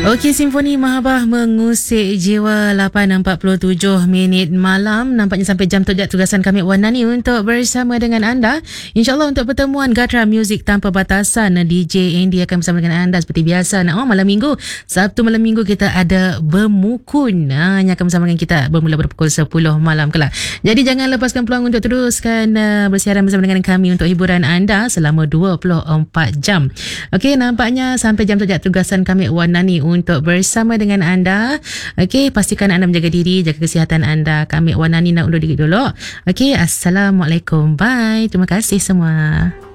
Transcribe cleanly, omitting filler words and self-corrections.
Okey, Simfoni Mahabbah mengusik jiwa 8.47 minit malam. Nampaknya sampai jam tugasan kami Wanani untuk bersama dengan anda. InsyaAllah untuk pertemuan Gatra Music Tanpa Batasan, DJ Andy akan bersama dengan anda seperti biasa. Malam minggu, Sabtu malam minggu kita ada Bermukun. Yang akan bersama dengan kita bermula berpukul 10 malam kelak. Jadi jangan lepaskan peluang untuk teruskan bersiaran bersama dengan kami untuk hiburan anda selama 24 jam. Okey, nampaknya sampai jam tugasan kami Wanani untuk bersama dengan anda. Okey, pastikan anda menjaga diri, jaga kesihatan anda. Kami Wanani nak undur diri dulu. Okey, Assalamualaikum. Bye. Terima kasih semua.